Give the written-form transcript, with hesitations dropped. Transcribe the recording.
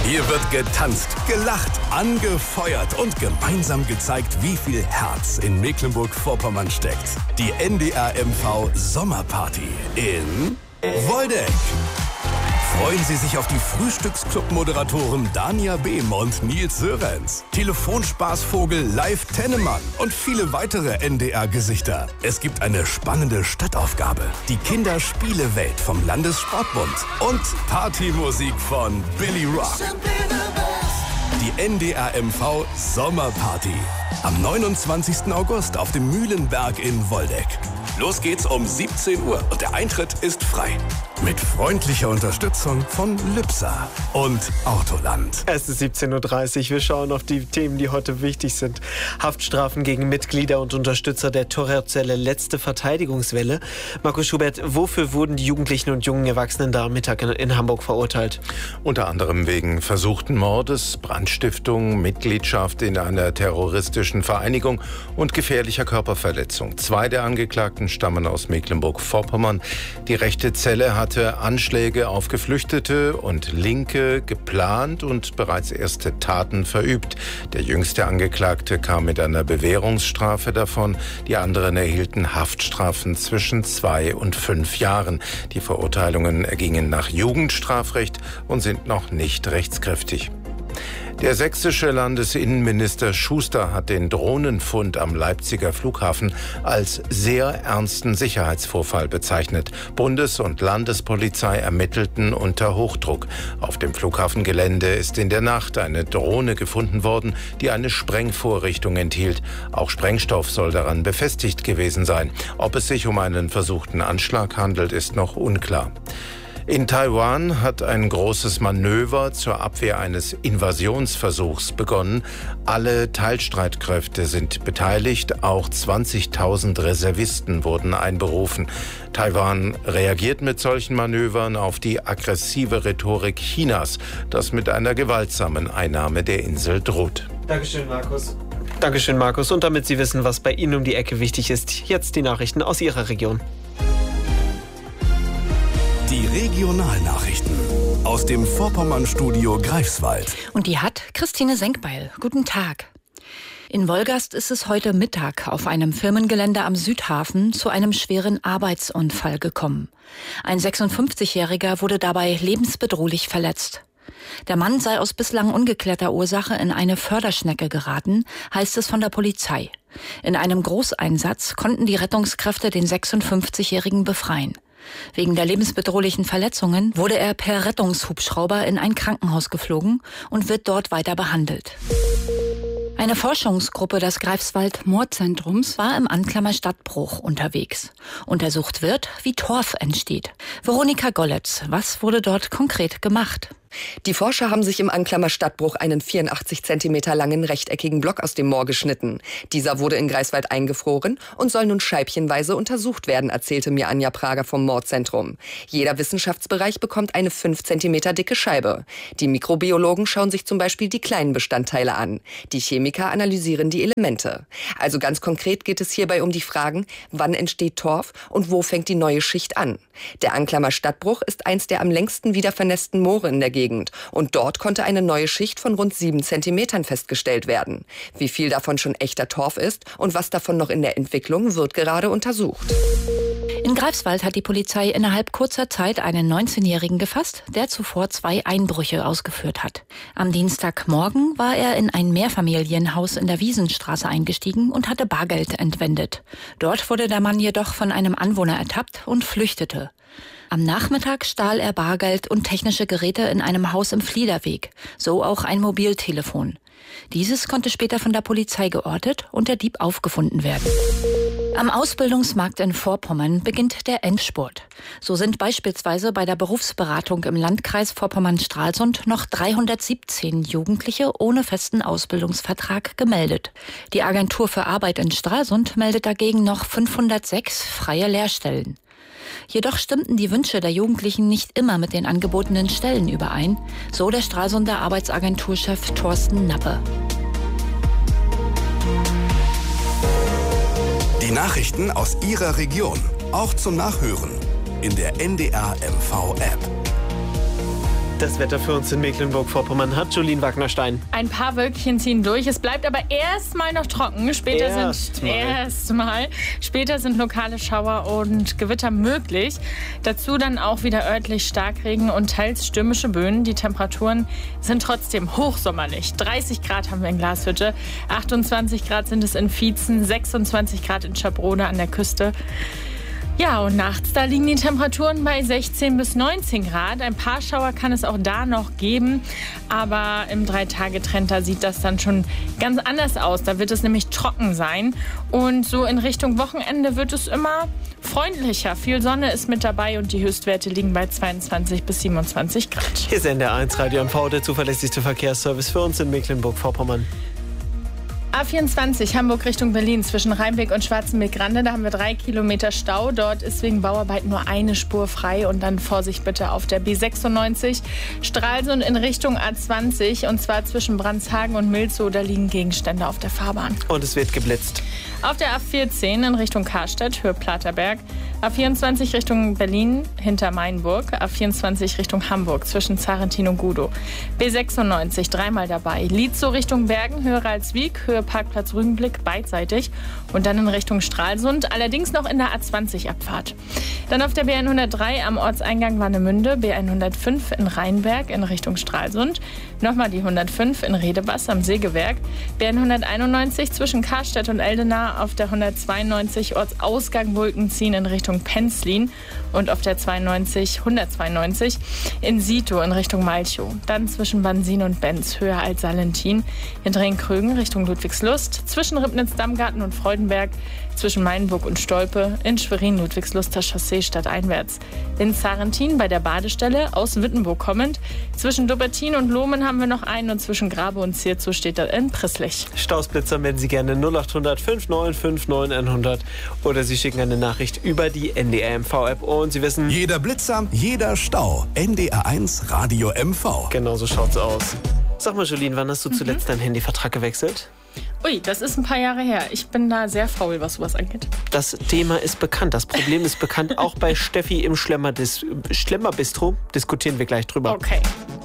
Hier wird getanzt, gelacht, angefeuert und gemeinsam gezeigt, wie viel Herz in Mecklenburg-Vorpommern steckt. Die NDR MV Sommerparty in Woldeck. Freuen Sie sich auf die Frühstücksclub-Moderatoren Dania Behm und Nils Sörenz, Telefonspaßvogel Live Tennemann und viele weitere NDR-Gesichter. Es gibt eine spannende Stadtaufgabe, die Kinderspielewelt vom Landessportbund und Partymusik von Billy Rock. Die NDR MV Sommerparty am 29. August auf dem Mühlenberg in Woldeck. Los geht's um 17 Uhr und der Eintritt ist frei. Mit freundlicher Unterstützung von Lübser und Autoland. Es ist 17.30 Uhr. Wir schauen auf die Themen, die heute wichtig sind. Haftstrafen gegen Mitglieder und Unterstützer der Terrorzelle Letzte Verteidigungswelle. Markus Schubert, wofür wurden die Jugendlichen und jungen Erwachsenen da am Mittag in Hamburg verurteilt? Unter anderem wegen versuchten Mordes, Brandstiftung, Mitgliedschaft in einer terroristischen Vereinigung und gefährlicher Körperverletzung. 2 der Angeklagten stammen aus Mecklenburg-Vorpommern. Die rechte Zelle hatte Anschläge auf Geflüchtete und Linke geplant und bereits erste Taten verübt. Der jüngste Angeklagte kam mit einer Bewährungsstrafe davon. Die anderen erhielten Haftstrafen zwischen 2 und 5 Jahren. Die Verurteilungen ergingen nach Jugendstrafrecht und sind noch nicht rechtskräftig. Der sächsische Landesinnenminister Schuster hat den Drohnenfund am Leipziger Flughafen als sehr ernsten Sicherheitsvorfall bezeichnet. Bundes- und Landespolizei ermittelten unter Hochdruck. Auf dem Flughafengelände ist in der Nacht eine Drohne gefunden worden, die eine Sprengvorrichtung enthielt. Auch Sprengstoff soll daran befestigt gewesen sein. Ob es sich um einen versuchten Anschlag handelt, ist noch unklar. In Taiwan hat ein großes Manöver zur Abwehr eines Invasionsversuchs begonnen. Alle Teilstreitkräfte sind beteiligt, auch 20.000 Reservisten wurden einberufen. Taiwan reagiert mit solchen Manövern auf die aggressive Rhetorik Chinas, das mit einer gewaltsamen Einnahme der Insel droht. Dankeschön, Markus. Und damit Sie wissen, was bei Ihnen um die Ecke wichtig ist, jetzt die Nachrichten aus Ihrer Region. Die Regionalnachrichten aus dem Vorpommern-Studio Greifswald. Und die hat Christine Senkbeil. Guten Tag. In Wolgast ist es heute Mittag auf einem Firmengelände am Südhafen zu einem schweren Arbeitsunfall gekommen. Ein 56-Jähriger wurde dabei lebensbedrohlich verletzt. Der Mann sei aus bislang ungeklärter Ursache in eine Förderschnecke geraten, heißt es von der Polizei. In einem Großeinsatz konnten die Rettungskräfte den 56-Jährigen befreien. Wegen der lebensbedrohlichen Verletzungen wurde er per Rettungshubschrauber in ein Krankenhaus geflogen und wird dort weiter behandelt. Eine Forschungsgruppe des Greifswald-Moorzentrums war im Anklammer Stadtbruch unterwegs. Untersucht wird, wie Torf entsteht. Veronika Golletz, was wurde dort konkret gemacht? Die Forscher haben sich im Anklammer Stadtbruch einen 84 Zentimeter langen rechteckigen Block aus dem Moor geschnitten. Dieser wurde in Greifswald eingefroren und soll nun scheibchenweise untersucht werden, erzählte mir Anja Prager vom Moorzentrum. Jeder Wissenschaftsbereich bekommt eine 5 Zentimeter dicke Scheibe. Die Mikrobiologen schauen sich zum Beispiel die kleinen Bestandteile an. Die Chemiker analysieren die Elemente. Also ganz konkret geht es hierbei um die Fragen, wann entsteht Torf und wo fängt die neue Schicht an. Der Anklammer Stadtbruch ist eins der am längsten wiedervernässten Moore in der Gegend. Und dort konnte eine neue Schicht von rund 7 Zentimetern festgestellt werden. Wie viel davon schon echter Torf ist und was davon noch in der Entwicklung, wird gerade untersucht. In Greifswald hat die Polizei innerhalb kurzer Zeit einen 19-Jährigen gefasst, der zuvor 2 Einbrüche ausgeführt hat. Am Dienstagmorgen war er in ein Mehrfamilienhaus in der Wiesenstraße eingestiegen und hatte Bargeld entwendet. Dort wurde der Mann jedoch von einem Anwohner ertappt und flüchtete. Am Nachmittag stahl er Bargeld und technische Geräte in einem Haus im Fliederweg, so auch ein Mobiltelefon. Dieses konnte später von der Polizei geortet und der Dieb aufgefunden werden. Am Ausbildungsmarkt in Vorpommern beginnt der Endspurt. So sind beispielsweise bei der Berufsberatung im Landkreis Vorpommern-Stralsund noch 317 Jugendliche ohne festen Ausbildungsvertrag gemeldet. Die Agentur für Arbeit in Stralsund meldet dagegen noch 506 freie Lehrstellen. Jedoch stimmten die Wünsche der Jugendlichen nicht immer mit den angebotenen Stellen überein, so der Stralsunder Arbeitsagenturchef Thorsten Nappe. Die Nachrichten aus Ihrer Region, auch zum Nachhören in der NDR MV App. Das Wetter für uns in Mecklenburg-Vorpommern hat Jolien Wagnerstein. Ein paar Wölkchen ziehen durch. Es bleibt aber erstmal noch trocken. Später sind lokale Schauer und Gewitter möglich. Dazu dann auch wieder örtlich Starkregen und teils stürmische Böen. Die Temperaturen sind trotzdem hochsommerlich. 30 Grad haben wir in Glashütte, 28 Grad sind es in Vietzen, 26 Grad in Schabrode an der Küste. Ja, und nachts, da liegen die Temperaturen bei 16 bis 19 Grad. Ein paar Schauer kann es auch da noch geben, aber im 3-Tage-Trend, da sieht das dann schon ganz anders aus. Da wird es nämlich trocken sein und so in Richtung Wochenende wird es immer freundlicher. Viel Sonne ist mit dabei und die Höchstwerte liegen bei 22 bis 27 Grad. Hier ist NDR1 Radio MV, der zuverlässigste Verkehrsservice für uns in Mecklenburg-Vorpommern. A24 Hamburg Richtung Berlin zwischen Rheinbeck und Schwarzenbeck-Grande. Da haben wir 3 Kilometer Stau. Dort ist wegen Bauarbeiten nur eine Spur frei. Und dann Vorsicht bitte auf der B96 Stralsund in Richtung A20. Und zwar zwischen Brandshagen und Milzow. Da liegen Gegenstände auf der Fahrbahn. Und es wird geblitzt. Auf der A14 in Richtung Karstedt, Höhe Platerberg. A24 Richtung Berlin hinter Mainburg. A24 Richtung Hamburg zwischen Zarentin und Gudow. B96 dreimal dabei. Lietzow Richtung Bergen, Höhe Ralswiek, Höhe Parkplatz Rügenblick beidseitig. Und dann in Richtung Stralsund, allerdings noch in der A20-Abfahrt. Dann auf der B103 am Ortseingang Warnemünde, B105 in Rheinberg in Richtung Stralsund. Nochmal die 105 in Redebass am Sägewerk. B191 zwischen Karstedt und Eldena. Auf der 192 Ortsausgang Bulkenziehen in Richtung Penzlin und auf der 192 in Sito in Richtung Malchow. Dann zwischen Bansin und Benz, Höhe Alt-Salentin, in Drenkrögen Richtung Ludwigslust, zwischen Ribnitz-Dammgarten und Freudenberg, zwischen Mainburg und Stolpe, in Schwerin Ludwigsluster Chaussee stadteinwärts, in Zarentin bei der Badestelle aus Wittenburg kommend, zwischen Dubbertin und Lohmen haben wir noch einen und zwischen Grabe und Zierzow steht da in Prisslich. Stausblitzer melden Sie gerne 0800 5959 100 oder Sie schicken eine Nachricht über die NDR MV-App und Sie wissen... Jeder Blitzer, jeder Stau. NDR1 Radio MV. Genau so schaut's aus. Sag mal, Jolien, wann hast du zuletzt deinen Handyvertrag gewechselt? Ui, das ist ein paar Jahre her. Ich bin da sehr faul, was sowas angeht. Das Thema ist bekannt. Das Problem ist bekannt. Auch bei Steffi im Schlemmerbistro. Diskutieren wir gleich drüber. Okay.